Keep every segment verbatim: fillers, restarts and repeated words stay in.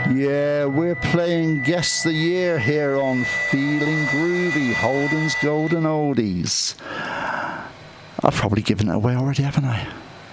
Yeah, we're playing Guess the Year here on Feeling Groovy, Holden's Golden Oldies. I've probably given it away already, haven't I?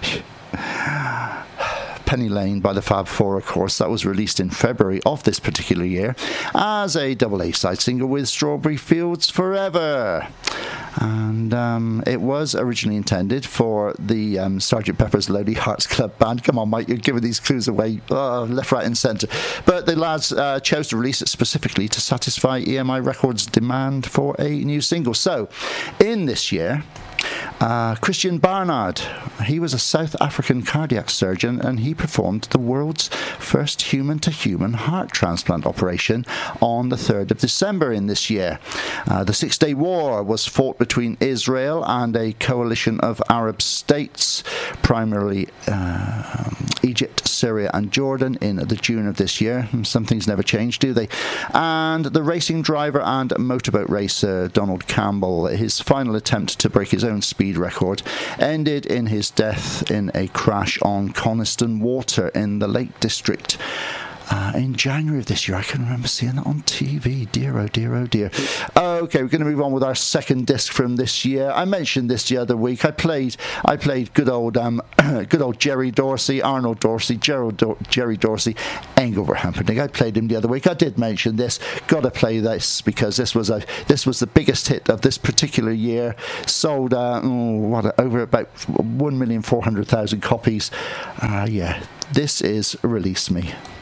Penny Lane by the Fab Four, of course, that was released in February of this particular year as a double A-side single with Strawberry Fields Forever. And um, it was originally intended for the um, Sergeant Pepper's Lonely Hearts Club Band. Come on, Mike, you're giving these clues away oh, left, right and centre. But the lads uh, chose to release it specifically to satisfy E M I Records' demand for a new single. So, in this year, Uh, Christian Barnard, he was a South African cardiac surgeon and he performed the world's first human-to-human heart transplant operation on the third of December in this year. Uh, the Six-Day War was fought between Israel and a coalition of Arab states, primarily uh, Egypt, Syria and Jordan, in the June of this year. Some things never change, do they? And the racing driver and motorboat racer Donald Campbell, his final attempt to break his own speed record ended in his death in a crash on Coniston Water in the Lake District. Uh, in January of this year. I can remember seeing that on T V. Dear, oh dear, oh dear. Okay, we're going to move on with our second disc from this year. I mentioned this the other week. I played I played good old um, good old Jerry Dorsey, Arnold Dorsey, Gerald Do- Jerry Dorsey, Engelbert Humperdinck. I played him the other week. I did mention this. Got to play this because this was a this was the biggest hit of this particular year. Sold uh, oh, what over about one million four hundred thousand copies. Uh, yeah, this is Release Me.